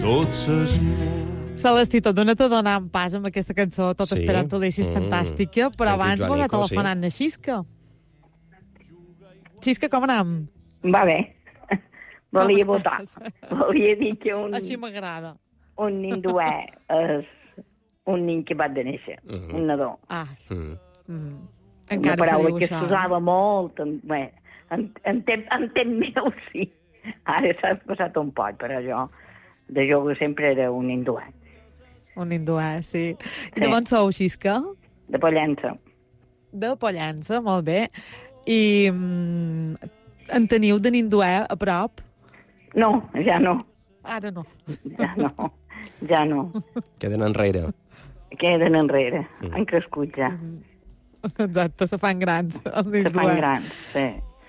Celestí, tot d'una te donant pas amb aquesta cançó, tot esperant Ulisses, fantàstica, però abans vos ha telefonat la Xisca. Xisca, com anem? Va bé. Volia votar. Volia dir que Així m'agrada. Un ninduè és un nin que va de néixer, un nadó. Encara una paraula que això. s'usava molt, en temps meu, sí. Ara s'ha passat un poc, però jo de jove sempre era un ninduè. Un ninduè, sí. I d'on sou, Xisca? De Pollença. De Pollença, molt bé. I en teniu de ninduè a prop? No, ja no. Ara no. Ja no. Queden enrere. Queden enrere. Han crescut ja. Exacte, se fan grans. Se fan grans, sí.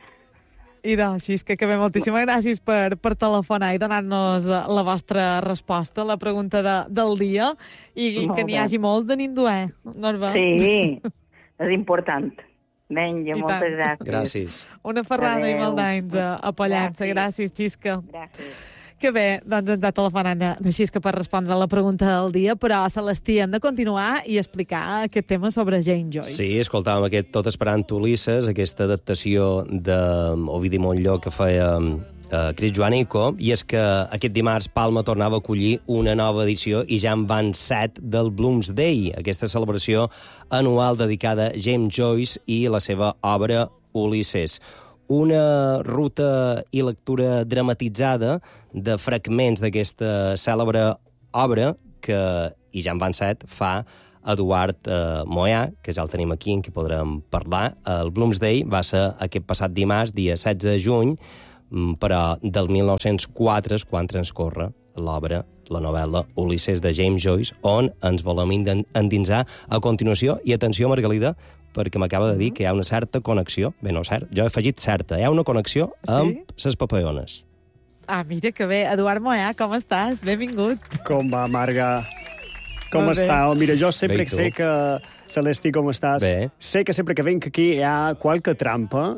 I doncs, Xisca, que bé, moltíssimes gràcies per telefonar i donar-nos la vostra resposta a la pregunta del dia i que n'hi hagi molts de ninduè, Norba. Sí, és important. Vinga, moltes gràcies. Gràcies. Una ferrada i molt d'anys a Pollença. Gràcies, Xisca. Gràcies. Que bé, doncs ens ha telefonat la Xisca per respondre a la pregunta del dia, però, Celestí, hem de continuar i explicar aquest tema sobre James Joyce. Sí, escoltàvem aquest Tot esperant Ulisses, aquesta adaptació d'Ovidi Montllor que feia Chris Joanico, i és que aquest dimarts Palma tornava a acollir una nova edició, i ja en van 7, del Bloomsday, aquesta celebració anual dedicada a James Joyce i la seva obra Ulisses. Una ruta i lectura dramatitzada de fragments d'aquesta cèlebre obra que, i ja en van 7, fa Eduard Moyà, que ja el tenim aquí, en qui podrem parlar. El Bloomsday va ser aquest passat dimarts, dia 16 de juny, però del 1904 és quan transcorre l'obra, la novel·la Ulisses de James Joyce, on ens volem endinsar a continuació. I atenció, Margalida, perquè m'acaba de dir que hi ha una certa connexió. Bé, no cert, jo he afegit certa. Hi ha una connexió amb les papayones. Ah, mira que bé. Eduard Moyà, com estàs? Benvingut. Com va, Marga? Com està? Mira, jo sempre sé que... Celestí, com estàs? Bé. Sé que sempre que venc aquí hi ha qualque trampa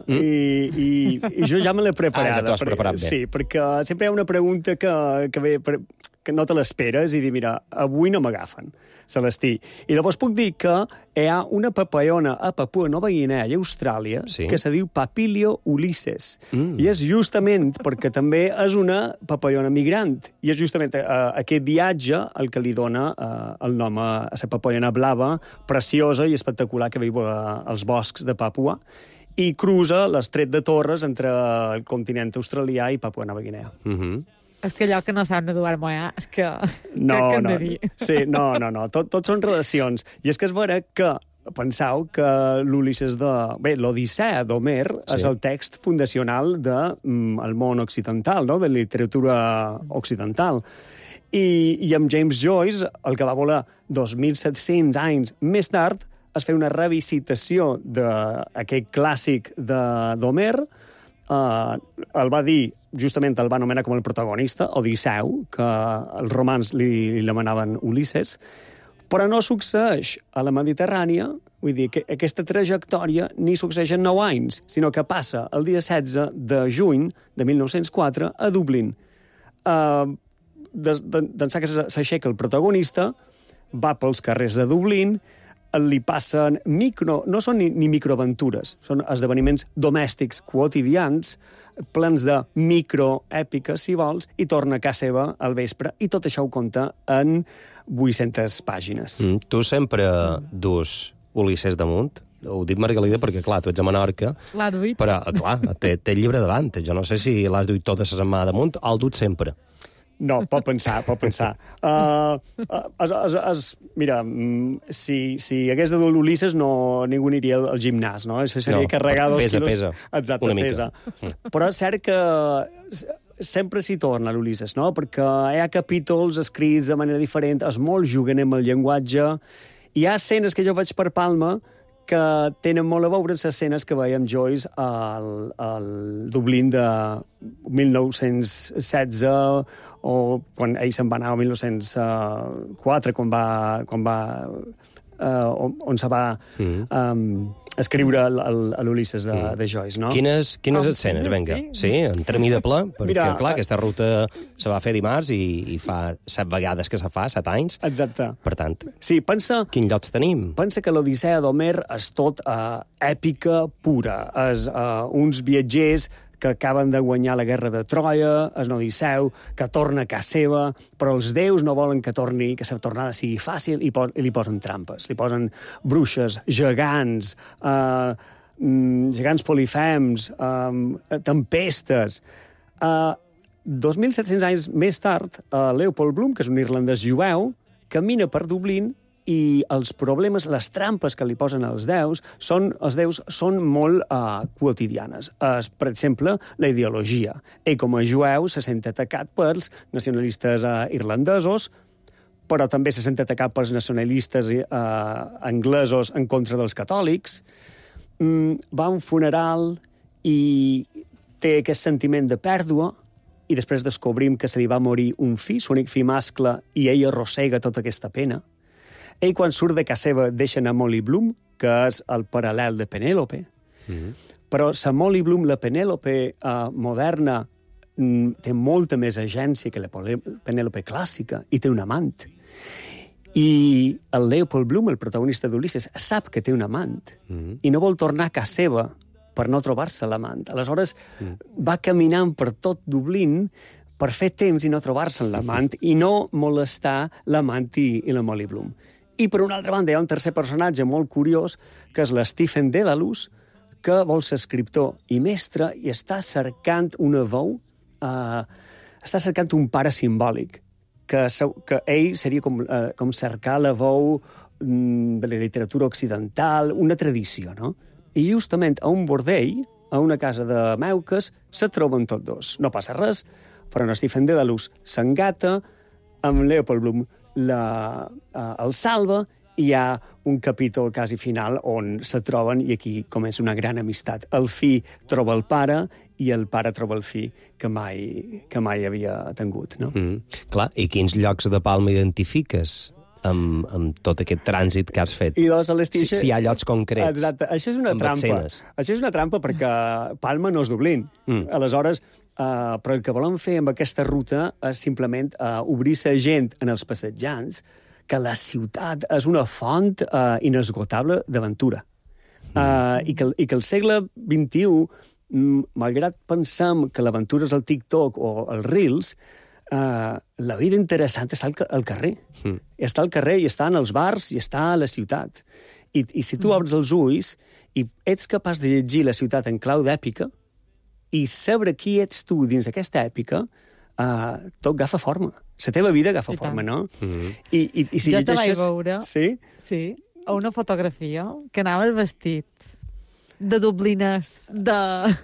i jo ja me l'he preparada. Ja t'ho has preparat bé. Sí, perquè sempre hi ha una pregunta que ve... que no te l'esperes i dir, mira, avui no m'agafen, Celestí. I llavors puc dir que hi ha una papallona a Papua Nova Guinea i Austràlia que se diu Papilio Ulisses. I és justament perquè també és una papallona migrant. I és justament aquest viatge el que li dona el nom a la papallona blava, preciosa i espectacular que viu als boscs de Papua i cruza l'estret de Torres entre el continent australià i Papua Nova Guinea. És que allò que no sap Eduard Moyà, és que... Sí, no. Tot són relacions. I és que és vera que penseu que l'Ulisses l'Odissea d'Homer és el text fundacional del món occidental, no? De la literatura occidental. I amb James Joyce, el que va voler 2.700 anys més tard, es feia una revisitació d'aquest clàssic d'Homer. El va dir, justament el va anomenar com el protagonista, Odisseu, que els romans li l'anomenaven Ulisses, però no succeeix a la Mediterrània, vull dir que aquesta trajectòria ni succeeix en 9 anys, sinó que passa el dia 16 de juny de 1904 a Dublín. D'ençà que s'aixeca el protagonista, va pels carrers de Dublín, li passen no són ni microaventures, són esdeveniments domèstics quotidians, plens de microèpiques, si vols, i torna a casa seva al vespre, i tot això ho conta en 800 pàgines. Tu sempre dus Ulisses damunt? Ho dic, Margalida, perquè, clar, tu ets a Menorca. L'ha duit. Però, clar, té el llibre davant. Jo no sé si l'has duit tota la setmana damunt o el dut sempre. No, pot pensar. Mira, si hagués de dur l'Ulisses, ningú aniria al gimnàs, no? Això seria carregar 2 quilos. Pesa. Exacte, una pesa. Però és cert que sempre s'hi torna l'Ulisses, no? Perquè hi ha capítols escrits de manera diferent, és molt juganer amb el llenguatge. Hi ha escenes que jo vaig per Palma que tenen molt a veure amb les escenes que veiem Joyce al Dublín de 1916 o quan ell se'n va anar a 1904, on se va escriure l'Ulisses de Joyce, no? Quines escenes, vinga. Sí, entrem-hi de ple, perquè, mira, clar, aquesta ruta se va fer dimarts i fa 7 vegades que se fa, 7 anys. Exacte. Per tant, sí, quins llocs tenim? Pensa que l'Odissea d'Homer és tot èpica pura. És uns viatgers que acaben de guanyar la guerra de Troia, és Odisseu, que torna a casa seva, però els déus no volen que la tornada sigui fàcil i li posen trampes. Li posen bruixes, gegants, gegants polifems, tempestes. 2.700 anys més tard, Leopold Bloom, que és un irlandès jueu, camina per Dublín i els problemes, les trampes que li posen els déus són molt quotidianes. Per exemple, la ideologia. Ell, com a jueu, se sent atacat pels nacionalistes irlandesos, però també se sent atacat pels nacionalistes anglesos en contra dels catòlics. Va a un funeral i té aquest sentiment de pèrdua, i després descobrim que se li va morir un fill, l'únic fill mascle, i ell arrossega tota aquesta pena. Ell, quan surt de casa seva, deixa anar Molly Bloom, que és el paral·lel de Penèlope. Però la Molly Bloom, la Penèlope moderna, té molta més agència que la Penèlope clàssica, i té un amant. I el Leopold Bloom, el protagonista d'Ulisses, sap que té un amant, i no vol tornar a casa seva per no trobar-se l'amant. Aleshores, va caminant per tot Dublín per fer temps i no trobar-se l'amant i no molestar l'amant i la Molly Bloom. I, per una altra banda, hi ha un tercer personatge molt curiós, que és l'Stephen Dedalus, que vol ser escriptor i mestre i està cercant una veu, està cercant un pare simbòlic, que ell seria com cercar la veu de la literatura occidental, una tradició, no? I justament a un bordell, a una casa de meuques, se troben tots dos. No passa res, però en Stephen Dedalus s'engata, amb Leopold Bloom el salva, i hi ha un capítol quasi final on se troben i aquí comença una gran amistat. El fill troba el pare i el pare troba el fill que mai havia tingut, no? Clar, i quins llocs de Palma identifiques amb tot aquest trànsit que has fet? I doncs, si hi ha llocs concrets. Exacte, això és una trampa. Això és una trampa perquè Palma no és Dublín. Aleshores, però el que volem fer amb aquesta ruta és simplement obrir-se a gent en els passejants que la ciutat és una font inesgotable d'aventura. I que el segle XXI, malgrat pensem que l'aventura és el TikTok o els Reels, la vida interessant està al carrer. Està al carrer i està en els bars i està a la ciutat. I si tu obres els ulls i ets capaç de llegir la ciutat en clau d'èpica i saber qui ets tu dins aquesta èpica, tot agafa forma. La teva vida agafa forma, no? I si jo te vaig veure, sí, a una fotografia que anaves vestit de dublines del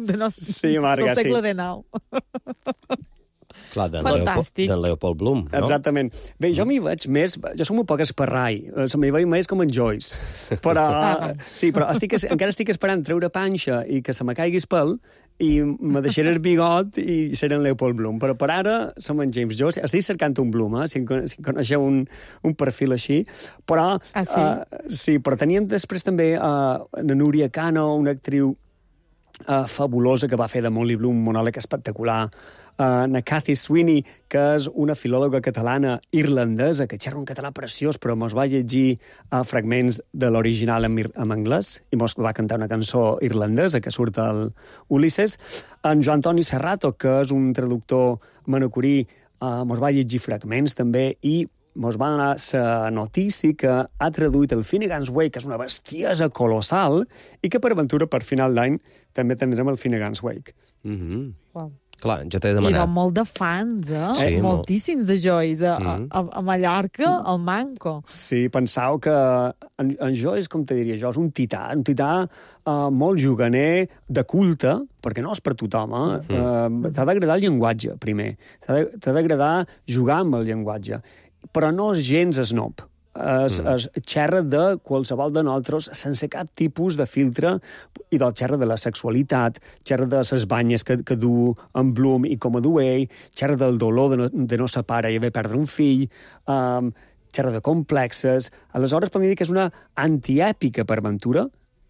segle XIX. Clar, fantàstic. d'en Leopold Bloom, no? Exactament. Bé, jo m'hi veig més... Jo som un poc esparrai. M'hi veig més com en Joyce. Però, sí, però encara estic esperant treure panxa i que se me caigui el pèl i me deixaré el bigot i seré en Leopold Bloom. Però per ara som en James Joyce. Estic cercant un Bloom, si coneixeu un perfil així. Però, sí, però teníem després també la Núria Cano, una actriu fabulosa que va fer de Molly Bloom un monòleg espectacular. Na Cathy Sweeney, que és una filòloga catalana irlandesa que xerra un català preciós, però mos va llegir fragments de l'original en anglès i mos va cantar una cançó irlandesa que surt al Ulisses. En Joan Toni Serrato, que és un traductor manacorí, mos va llegir fragments també i mos va donar la notícia que ha traduït el Finnegan's Wake, que és una bestiesa colossal, i que per aventura, per final d'any, també tindrem el Finnegan's Wake. Wow. Clar, jo t'he demanat. Hi ha molt de fans, Sí, moltíssims de Joyce. A Mallorca, al Manco. Sí, pensau que en Joyce, com te diria jo, és un tità molt juganer, de culte, perquè no és per tothom, t'ha d'agradar el llenguatge, primer. T'ha d'agradar jugar amb el llenguatge. Però no és gens snob. Es xerra de qualsevol de nosaltres sense cap tipus de filtre i del xerra de la sexualitat, xerra de les banyes que du en Bloom i com a du ell, xerra del dolor de no ser pare i haver perdre un fill, xerra de complexes. Aleshores, per mi dir que és una antièpica per aventura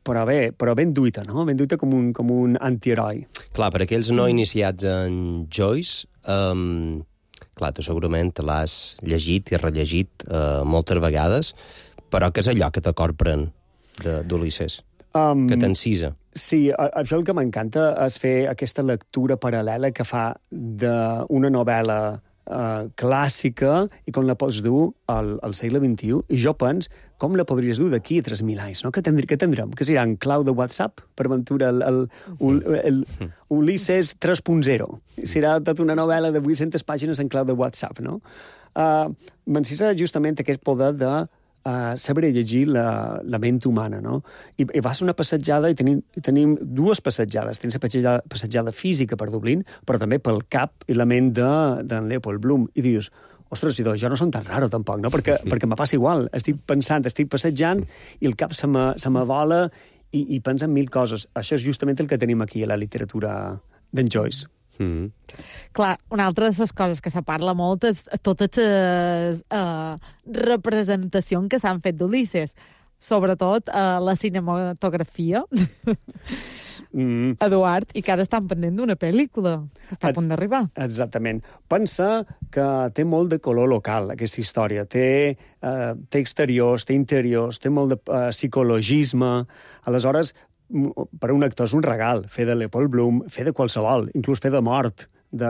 però ben duita, no? Ben duita com un antiheroi. Clar, per aquells no iniciats en Joyce, clar, tu segurament l'has llegit i rellegit moltes vegades, però què és allò que te corpren d'Ulisses? Que t'encisa? Sí, això el que m'encanta és fer aquesta lectura paral·lela que fa d'una novel·la clàssica i com la pots dur al segle XXI. I jo penso, com la podries dur d'aquí a 3.000 anys, no? Què tindrem? Que serà en clau de WhatsApp? Per aventura, el Ulisses 3.0. Serà tota una novel·la de 800 pàgines en clau de WhatsApp, no? M'encisa justament aquest poder de saber llegir la ment humana, no? I vas una passejada i tenim dues passejades. Tenim la passejada física per Dublín, però també pel cap i la ment d'en Leopold Bloom. I dius, ostres, jo no som tan raro tampoc, no? Perquè me passa igual. Estic pensant, estic passejant i el cap se m'avola i pensa en 1000 coses. Això és justament el que tenim aquí a la literatura d'en Joyce. Clar, una altra de les coses que se parla molt és totes les representacions que s'han fet d'Ulisses, sobretot la cinematografia, Eduard, i que ara estan pendent d'una pel·lícula que està a punt d'arribar. Exactament. Pensa que té molt de color local, aquesta història. Té exteriors, té interiors, té molt de psicologisme. Aleshores, per a un actor és un regal fer de Leopold Bloom, fer de qualsevol, inclús fer de mort, de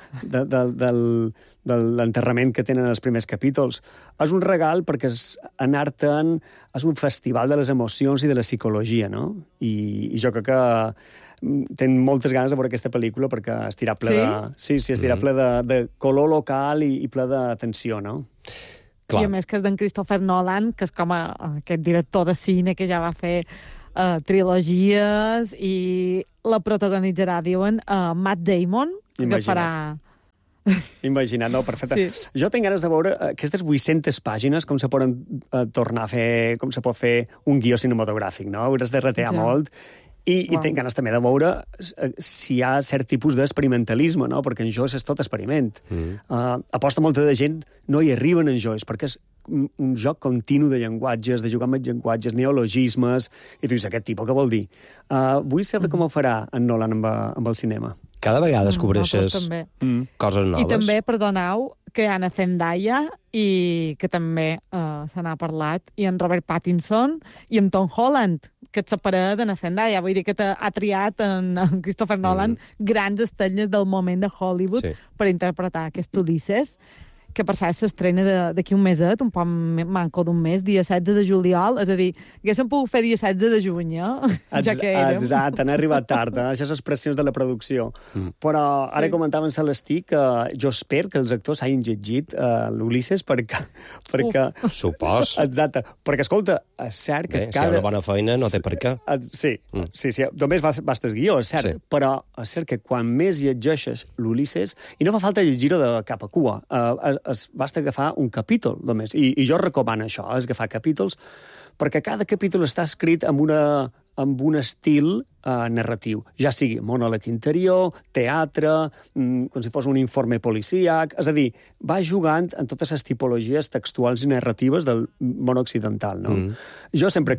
l'enterrament que tenen els primers capítols. És un regal perquè anar-te'n és un festival de les emocions i de la psicologia, no? I jo crec que tenc moltes ganes de veure aquesta pel·lícula perquè estirà ple estirà ple de color local i ple de tensió, no? Clar. I a més que és d'en Christopher Nolan, que és com aquest director de cine que ja va fer trilogies i la protagonitzarà, diuen, Matt Damon, que farà... Imagina't, no? Perfecte. Sí. Jo tinc ganes de veure aquestes 800 pàgines, com se poden tornar a fer, com se pot fer un guió cinematogràfic, no? Hauràs de retear molt. I tinc ganes també de veure si hi ha cert tipus d'experimentalisme, no? Perquè en Joyce és tot experiment. Aposta molta de gent no hi arriben en Joyce, perquè és un joc continu de llenguatges, de jugar amb llenguatges, neologismes, i tu dius, aquest tipus què vol dir? Vull saber com ho farà en Nolan amb el cinema. Cada vegada descobreixes coses noves. I també, perdoneu, que hi ha a Zendaya i que també se n'ha parlat, i en Robert Pattinson i en Tom Holland, que et separa de Zendaya. Vull dir que ha triat en Christopher Nolan grans estrelles del moment de Hollywood per interpretar aquest Ulisses, que per cert s'estrena d'aquí un meset, un poc manco d'un mes, dia 16 de juliol, és a dir, haguéssim pogut fer dia 16 de juny, ja que érem. Exacte, han arribat tard, això és les pressions de la producció. Però ara comentava en Celestí que jo espero que els actors hagin llegit l'Ulisses perquè... Supos. Exacte, perquè, escolta, és cert que si hi ha una bona feina no té per què. Sí, només bastes guió, és cert, però és cert que quan més llegeixes l'Ulisses, i no fa falta llegir-ho de cap a cua, basta agafar un capítol només, i jo recomano això, és agafar capítols, perquè cada capítol està escrit amb un estil narratiu, ja sigui monòleg interior, teatre, com si fos un informe policíac, és a dir, va jugant en totes les tipologies textuals i narratives del món occidental, no? Jo sempre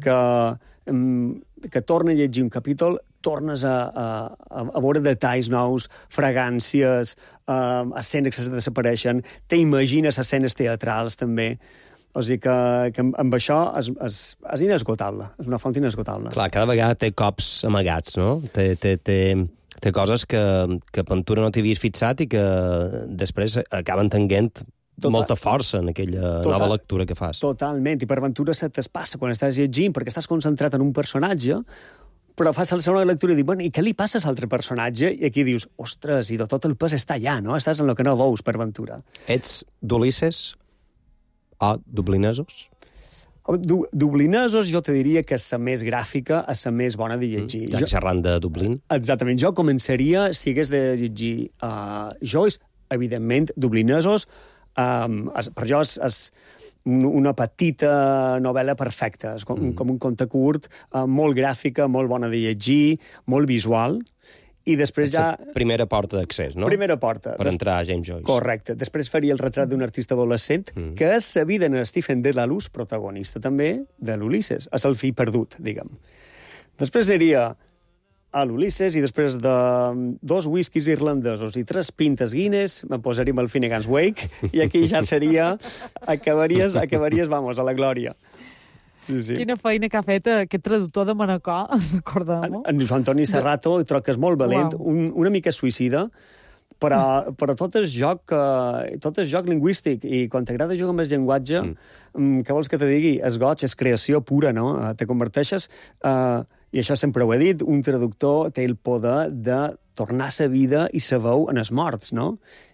que torno a llegir un capítol, tornes a veure detalls nous, fragàncies, escenes que desapareixen, t'imagines escenes teatrals, també. O sigui que amb això és inesgotable, és una font inesgotable. Clar, cada vegada té cops amagats, no? Té coses que per tu no t'havies fixat i que després acaben tenint molta força en aquella nova lectura que fas. Totalment, i per aventura se t'espassa quan estàs llegint, perquè estàs concentrat en un personatge, però fas la segona lectura i dius, bueno, i què li passa a l'altre personatge? I aquí dius, ostres, i de tot el pes està allà, no? Estàs en el que no veus per aventura. Ets d'Ulisses o dublinesos? Dublinesos jo te diria que és la més gràfica, és la més bona de llegir. Ja xerrant de Dublín. Exactament. Jo començaria, si hagués de llegir Joyce, evidentment, dublinesos, per jo és una petita novel·la perfecta, és com un conte curt, molt gràfica, molt bona de llegir, molt visual, i després ja... Primera porta d'accés, no? Primera porta. Per entrar a James Joyce. Correcte. Després faria el retrat d'un artista adolescent, que és la vida en Stephen Dedalus, protagonista també de l'Ulisses. És el fill perdut, diguem. Després seria a l'Ulisses i després de 2 whiskies irlandesos i 3 pintes Guinness me posaríem el Finnegan's Wake i aquí ja seria... Acabaries, vamos, a la glòria. Sí, sí. Quina feina que ha fet aquest traductor de Manacor, recordem-ho. En Joan Antoni Serrato trobo que és molt valent, una mica suïcida, però tot és joc lingüístic, i quan t'agrada jugar amb el llenguatge, què vols que te digui? És goig, és creació pura, no? Te converteixes, i això sempre ho he dit, un traductor té el poder de tornar sa vida i sa veu en els morts, no?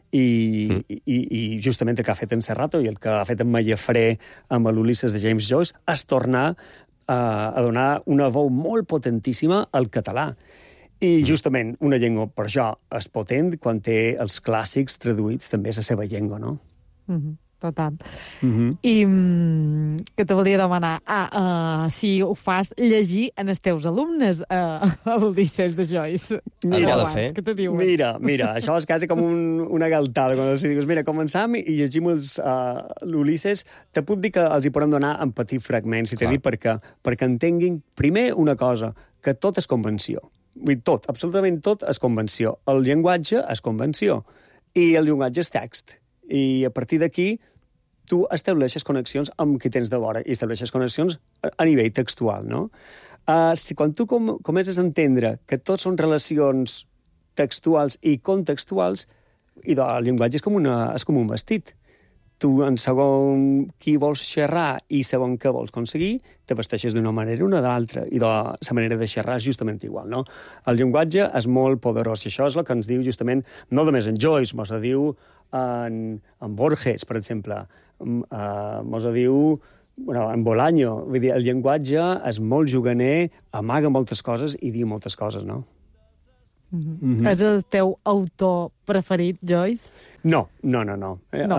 I justament el que ha fet en Serrato i el que ha fet en Mallafré amb l'Ulisses de James Joyce és tornar a donar una veu molt potentíssima al català. I justament una llengua, per això, és potent quan té els clàssics traduïts també a la seva llengua, no? Total. I que te volia demanar, si ho fas llegir en els teus alumnes a l'Ulisses de Joyce. Mira, de fer. Què te diuen? Mira, això és quasi com una galtada, quan els dius, mira, començam i llegim l'Ulisses, te puc dir que els hi podem donar en petits fragments, i t'he dit perquè entenguin, primer, una cosa, que tot és convenció. Vull dir, tot, absolutament tot és convenció. El llenguatge és convenció, i el llenguatge és text. I a partir d'aquí tu estableixes connexions amb qui tens de vora i estableixes connexions a nivell textual, no? Quan tu comences a entendre que tots són relacions textuals i contextuals, i el llenguatge és com un vestit. Tu, en segon qui vols xerrar i segon què vols aconseguir, te vesteixes d'una manera o una d'altra, i la manera de xerrar és justament igual, no? El llenguatge és molt poderós, i això és el que ens diu justament, no només en Joyce, mos diu en Borges, per exemple, mos diu en Bolaño. Vull dir, el llenguatge és molt juganer, amaga moltes coses i diu moltes coses, no? És el teu autor preferit, Joyce? No. No,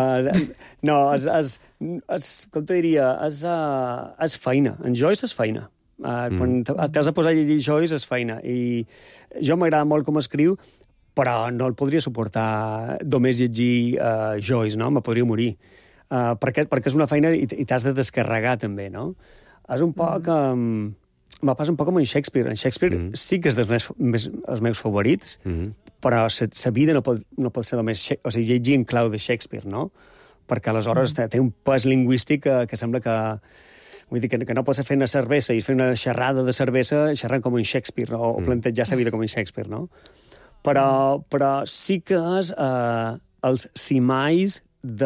com te diria, és feina. En Joyce és feina. Quan t'has de posar a llegir Joyce és feina. I jo m'agrada molt com escriu, però no el podria suportar només llegir Joyce, no? Me podria morir. Perquè és una feina i t'has de descarregar també, no? És un poc... Me passa un poc amb en Shakespeare. En Shakespeare sí que és dels meus favorits, però la vida no pot ser només... O sigui, llegir en clau de Shakespeare, no? Perquè aleshores té un pes lingüístic que sembla que... Vull dir, que no pots fer una cervesa i fer una xerrada de cervesa xerrant com en Shakespeare, o plantejar la vida com en Shakespeare, no? Però sí que és els cimais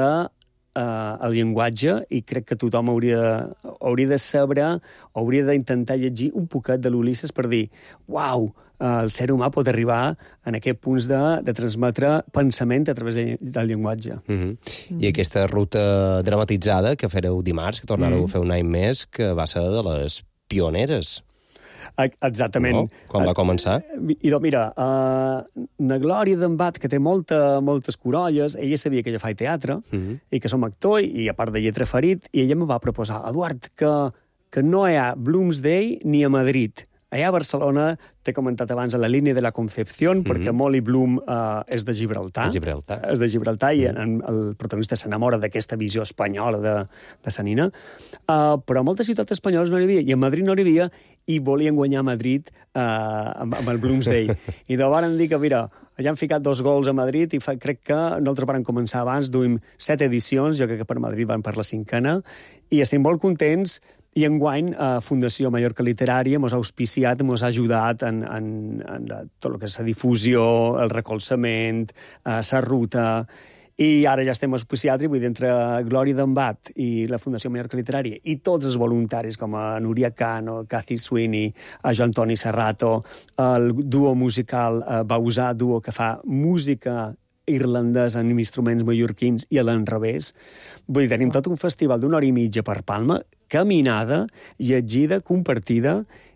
el llenguatge, i crec que tothom hauria de saber, hauria d'intentar llegir un poquet de l'Ulisses per dir, uau, el ser humà pot arribar en aquests punts de transmetre pensament a través del llenguatge. I aquesta ruta dramatitzada que fareu dimarts, que tornareu a fer un any més, que va ser de les pioneres. Exactament. No? Quan va començar? I doncs, mira, la Glòria d'en Bat, que té moltes corolles, ella sabia que jo faig teatre i que som actor, i a part de lletra ferit, i ella me va proposar, Eduard, que no hi ha Bloomsday ni a Madrid. Allà a Barcelona, t'he comentat abans, a la línia de la Concepción, perquè Molly Bloom és de Gibraltar. És de Gibraltar, i el protagonista s'enamora d'aquesta visió espanyola de sa nina. Però a moltes ciutats espanyoles no hi havia, i a Madrid no hi havia, i volien guanyar a Madrid amb el Bloomsday. I de varen dir que, mira, allà han ficat 2 gols a Madrid, i crec que nosaltres vam començar abans, duim 7 edicions, jo crec que per Madrid van per la 5a, i estem molt contents. I enguany, Fundació Mallorca Literària mos ha auspiciat, mos ha ajudat en tot el que és la difusió, el recolzament, la ruta, i ara ja estem auspiciats, i vull dir, entre Glòria d'en Bat i la Fundació Mallorca Literària i tots els voluntaris, com a Núria Cano, Cathy Sweeney, a Joan Antoni Serrato, el duo musical Bausà Duo, que fa música irlandès amb instruments mallorquins i a l'enrevés. Vull dir, tenim tot un festival d'1 hora i mitja per Palma, caminada, llegida, compartida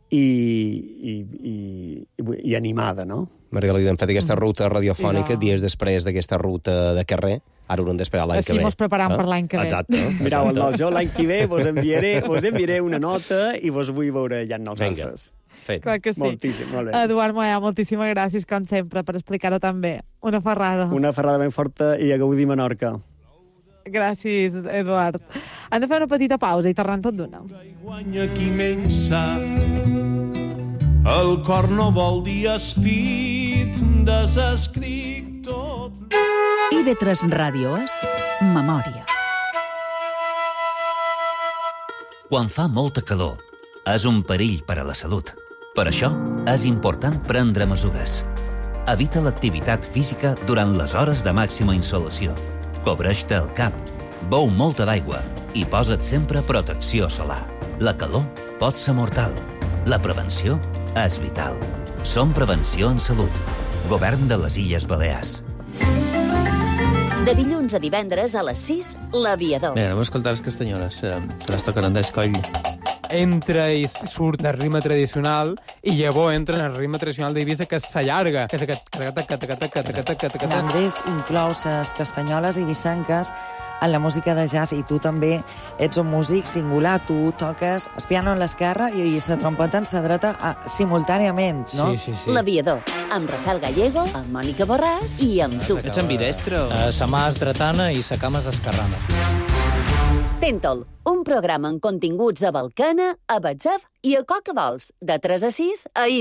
i animada, no? Margalida, hem fet aquesta ruta radiofònica dies després d'aquesta ruta de carrer. Ara haurem d'esperar l'any que ve. Així mos preparam per l'any que ve. Exacte. Mireu, jo l'any que ve vos enviaré una nota i vos vull veure allà en nosaltres. Fet. Clar que sí. Moltíssim, molt bé. Eduard Moya, moltíssimes gràcies, com sempre, per explicar-ho tan bé. Una ferrada. Una ferrada ben forta i a gaudir Menorca. Gràcies, Eduard. Hem de fer una petita pausa i tornem tot d'una. Guanya qui menys sap, El cor no vol dir espit, desescric tot. IB3 Ràdio és Memòria. Quan fa molta calor, és un perill per a la salut. Per això, és important prendre mesures. Evita l'activitat física durant les hores de màxima insolació. Cobreix-te el cap, beu molta d'aigua i posa't sempre protecció solar. La calor pot ser mortal. La prevenció és vital. Som Prevenció en Salut. Govern de les Illes Balears. De dilluns a divendres a les 6, L'Aviador. Bé, anem a escoltar les castanyoles. Se les toquen en d'escoll. Entra i surt del ritme tradicional i llavors entra en el ritme tradicional d'Eivissa, que s'allarga, que és aquest... L'Andrés inclou les castanyoles eivissenques en la música de jazz, i tu també ets un músic singular. Tu toques el piano en l'esquerra i la trompeta en la dreta simultàniament, no? Sí. L'Aviador, amb Rafael Gallego, amb Mònica Borràs i amb tu. Ets ambidestre? Sa mà és dretana i sa cama és esquerrana. Tentol, un programa amb continguts a Balcana, a Batzef i a Coca Dols, de 3 a 6 a